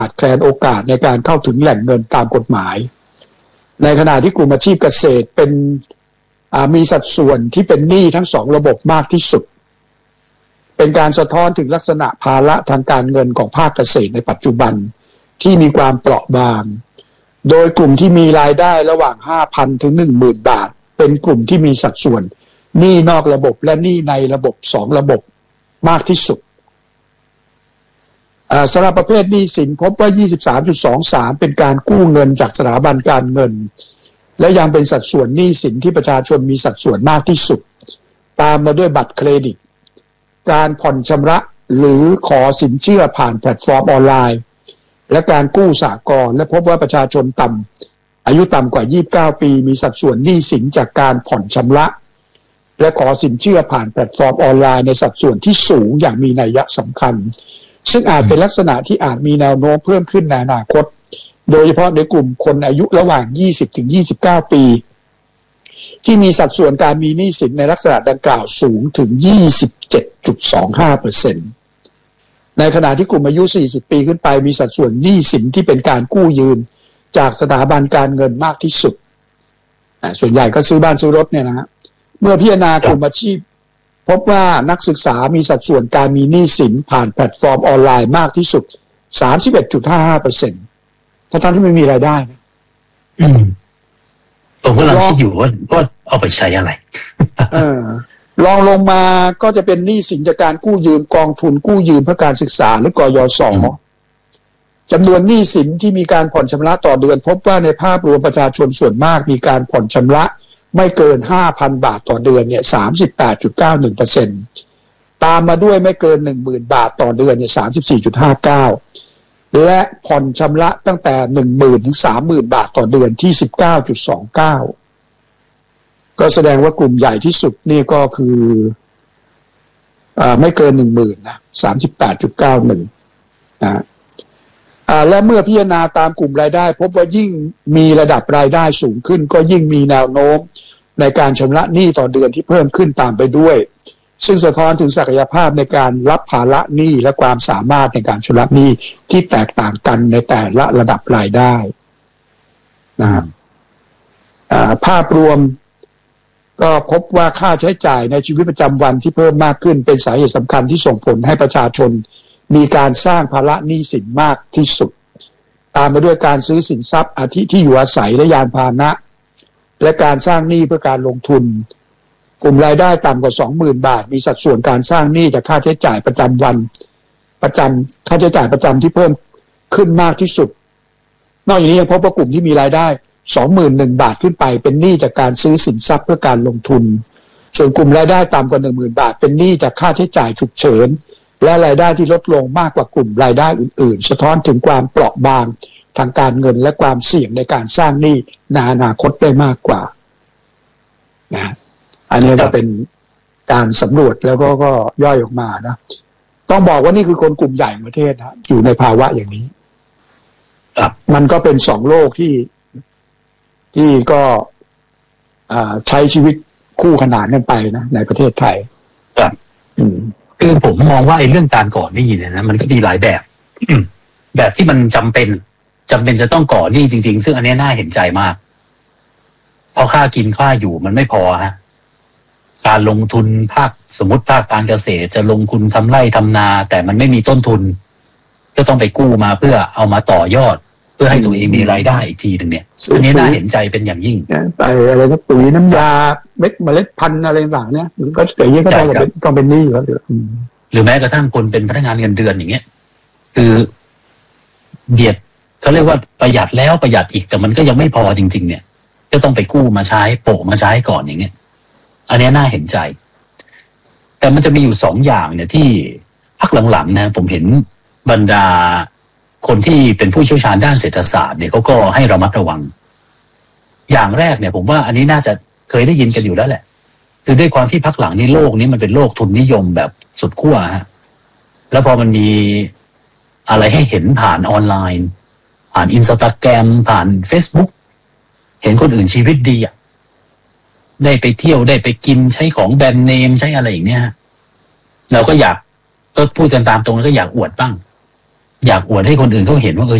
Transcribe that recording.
ขาดแคลนโอกาสในการเข้าถึงแหล่งเงินตามกฎหมายในขณะที่กลุ่มอาชีพเกษตรเป็นมีสัดส่วนที่เป็นหนี้ทั้งสองระบบมากที่สุดเป็นการสะท้อนถึงลักษณะภาระทางการเงินของภาคเกษตรในปัจจุบันที่มีความเปราะบางโดยกลุ่มที่มีรายได้ระหว่าง 5,000 ถึง 10,000 บาทเป็นกลุ่มที่มีสัดส่วนหนี้นอกระบบและหนี้ในระบบ2ระบบมากที่สุดสำหรับประเภทหนี้สินพบว่า 23.23 เป็นการกู้เงินจากสถาบันการเงินและยังเป็นสัดส่วนหนี้สินที่ประชาชนมีสัดส่วนมากที่สุดตามมาด้วยบัตรเครดิตการผ่อนชำระหรือขอสินเชื่อผ่านแพลตฟอร์มออนไลน์และการกู้สหกรณ์และพบว่าประชาชนอายุต่ำกว่า29ปีมีสัดส่วนหนี้สินจากการผ่อนชำระและขอสินเชื่อผ่านแพลตฟอร์มออนไลน์ในสัดส่วนที่สูงอย่างมีนัยสำคัญซึ่งอาจเป็นลักษณะที่อาจมีแนวโน้มเพิ่มขึ้นในอนาคตโดยเฉพาะในกลุ่มคนอายุระหว่าง 20-29 ปีที่มีสัดส่วนการมีหนี้สินในลักษณะดังกล่าวสูงถึง 27.25% ในขณะที่กลุ่มอายุ 40 ปีขึ้นไปมีสัดส่วนหนี้สินที่เป็นการกู้ยืมจากสถาบันการเงินมากที่สุดส่วนใหญ่ก็ซื้อบ้านซื้อรถเนี่ยนะฮะเมื่อพิจารณากลุ่มอาชีพพบว่านักศึกษามีสัดส่วนการมีหนี้สินผ่านแพลตฟอร์มออนไลน์มากที่สุด 31.55% ท่านที่ไม่มีรายได้นะผมกำลังคิดอยู่ว่าเอาไปใช้อะไรลองลงมาก็จะเป็นหนี้สินจากการกู้ยืมกองทุนกู้ยืมเพื่อการศึกษาหรือกยศ.จำนวนหนี้สินที่มีการผ่อนชำระต่อเดือนพบว่าในภาพรวมประชาชนส่วนมากมีการผ่อนชำระไม่เกิน 5,000 บาทต่อเดือนเนี่ย 38.91% ตามมาด้วยไม่เกิน 10,000 บาทต่อเดือนเนี่ย 34.59%และผ่อนชำระตั้งแต่ 10,000 ถึง 30,000 บาทต่อเดือนที่ 19.29%ก็แสดงว่ากลุ่มใหญ่ที่สุดนี่ก็คือไม่เกิน 10,000 นะ 38.91 นะและเมื่อพิจารณาตามกลุ่มรายได้พบว่ายิ่งมีระดับรายได้สูงขึ้นก็ยิ่งมีแนวโน้มในการชำระหนี้ต่อเดือนที่เพิ่มขึ้นตามไปด้วยซึ่งสะท้อนถึงศักยภาพในการรับภาระหนี้และความสามารถในการชำระหนี้ที่แตกต่างกันในแต่ละระดับรายได้นะครับภาพรวมก็พบว่าค่าใช้จ่ายในชีวิตประจำวันที่เพิ่มมากขึ้นเป็นสาเหตุสำคัญที่ส่งผลให้ประชาชนมีการสร้างภาระหนี้สินมากที่สุดตามมาด้วยการซื้อสินทรัพย์อาทิที่อยู่อาศัยและยานพาหนะและการสร้างหนี้เพื่อการลงทุนกลุ่มรายได้ต่ำกว่า 20,000 บาทมีสัดส่วนการสร้างหนี้จากค่าใช้จ่ายประจำวันค่าใช้จ่ายประจำที่เพิ่มขึ้นมากที่สุดนอกจากนี้ยังพบว่ากลุ่มที่มีรายได้ 21,000 บาทขึ้นไปเป็นหนี้จากการซื้อสินทรัพย์เพื่อการลงทุนส่วนกลุ่มรายได้ต่ำกว่า 10,000 บาทเป็นหนี้จากค่าใช้จ่ายฉุกเฉินและรายได้ที่ลดลงมากกว่ากลุ่มรายได้อื่นๆสะท้อนถึงความเปราะบางทางการเงินและความเสี่ยงในการสร้างหนี้ในอนาคตได้มากกว่านะอันนี้ก็เป็นการสำรวจแล้วก็ย่อยออกมานะต้องบอกว่านี่คือคนกลุ่มใหญ่ของประเทศนะอยู่ในภาวะอย่างนี้มันก็เป็น2โลกที่ก็ใช้ชีวิตคู่ขนานกันไปนะในประเทศไทยคือผมมองว่าไอ้เรื่องการก่อหนี้เนี่ยนะมันก็มีหลายแบบแบบที่มันจำเป็นจะต้องก่อหนี้จริงๆซึ่งอันนี้น่าเห็นใจมากเพราะค่ากินค่าอยู่มันไม่พอฮะการลงทุนสมมติภาคการเกษตรจะลงทุนทำไร่ทำนาแต่มันไม่มีต้นทุนก็ต้องไปกู้มาเพื่อเอามาต่อยอดเพื่อให้ตัวเองมีรายได้อีกทีนึงเนี่ยอันนี้น่าเห็นใจเป็นอย่างยิ่งไปอะไรนะปุ๋ยน้ำยาเมล็ดพันธุ์อะไรต่างเนี่ยมันก็อย่างนี้ก็ต้องเป็นหนี้อยู่แล้วหรือแม้กระทั่งคนเป็นพนักงานเงินเดือนอย่างเงี้ยคือเบียดเขาเรียกว่าประหยัดแล้วประหยัดอีกแต่มันก็ยังไม่พอจริงๆเนี่ยก็ต้องไปกู้มาใช้โปะมาใช้ก่อนอย่างเงี้ยอันนี้น่าเห็นใจแต่มันจะมีอยู่2อย่างเนี่ยที่พักหลังๆนะผมเห็นบรรดาคนที่เป็นผู้เชี่ยวชาญด้านเศรษฐศาสตร์เนี่ยเขาก็ให้ระมัดระวังอย่างแรกเนี่ยผมว่าอันนี้น่าจะเคยได้ยินกันอยู่แล้วแหละคือด้วยความที่พักหลังนี้โลกนี้มันเป็นโลกทุนนิยมแบบสุดขั้วฮะแล้วพอมันมีอะไรให้เห็นผ่านออนไลน์ผ่าน Instagram ผ่าน Facebook เห็นคนอื่นชีวิตดีอ่ะได้ไปเที่ยวได้ไปกินใช้ของแบรนด์เนมใช้อะไรอย่างเนี้ยเราก็อยากก็พูดกันตามตรงแล้วก็อยากอวดบ้างอยากอวดให้คนอื่นเขาเห็นว่า